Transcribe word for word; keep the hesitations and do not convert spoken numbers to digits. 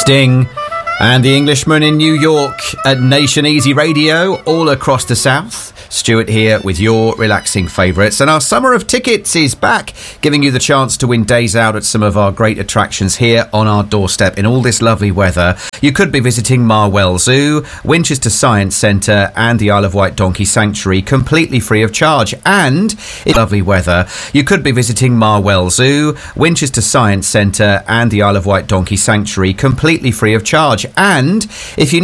Sting and the Englishman in New York at Nation Easy Radio, all across the South. Stuart here with your relaxing favourites. And our Summer of Tickets is back, giving you the chance to win days out at some of our great attractions here on our doorstep in all this lovely weather. You could be visiting Marwell Zoo, Winchester Science Centre and the Isle of Wight Donkey Sanctuary completely free of charge. And in lovely weather, you could be visiting Marwell Zoo, Winchester Science Centre and the Isle of Wight Donkey Sanctuary completely free of charge. And if you